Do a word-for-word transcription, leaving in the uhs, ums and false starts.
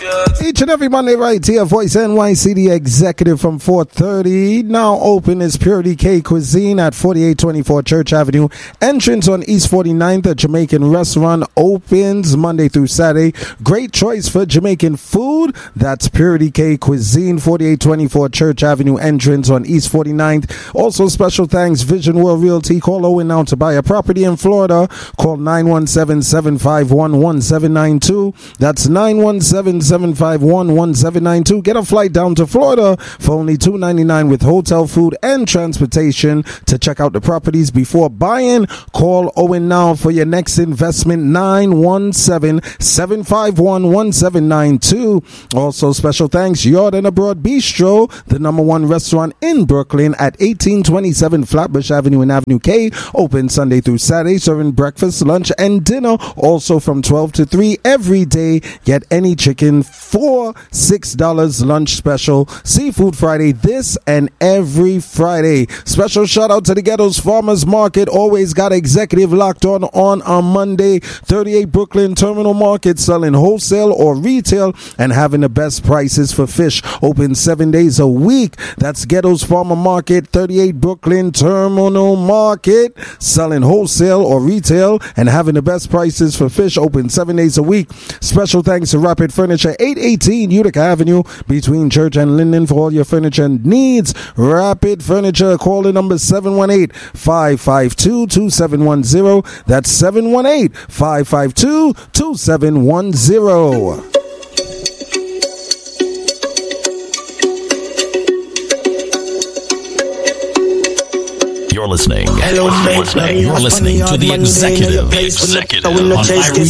Each and every Monday right here, Voice N Y C, the executive from four thirty. Now open is Purity K Cuisine at forty-eight twenty-four Church Avenue. Entrance on East forty-ninth. A Jamaican restaurant opens Monday through Saturday. Great choice for Jamaican food. That's Purity K Cuisine, forty-eight twenty-four Church Avenue. Entrance on East forty-ninth. Also special thanks, Vision World Realty. Call Owen now to buy a property in Florida. Call nine one seven, seven five one, one seven nine two. That's nine one seven, seven five one, one seven nine two. Get a flight down to Florida for only two ninety-nine with hotel, food, and transportation. To check out the properties before buying, call Owen now for your next investment. Nine one seven, seven five one, one seven nine two. Also special thanks, Jordan Abroad Bistro, the number one restaurant in Brooklyn at eighteen twenty-seven Flatbush Avenue and Avenue K. Open Sunday through Saturday, serving breakfast, lunch, and dinner. Also from twelve to three every day. Get any chicken for six dollars lunch special. Seafood Friday this and every Friday. Special shout out to the Ghettos Farmers Market. Always got executive locked on on a Monday. thirty-eight Brooklyn Terminal Market, selling wholesale or retail and having the best prices for fish. Open seven days a week. That's Ghettos Farmer Market, thirty-eight Brooklyn Terminal Market, selling wholesale or retail and having the best prices for fish. Open seven days a week. Special thanks to Rapid Furniture, eight eighteen Utica Avenue between Church and Linden for all your furniture needs. Rapid Furniture. Call the number seven one eight, five five two, two seven one zero. That's seven one eight, five five two, two seven one zero. You're listening. Hello, You're listening. You're listening to the executive. The executive on Irie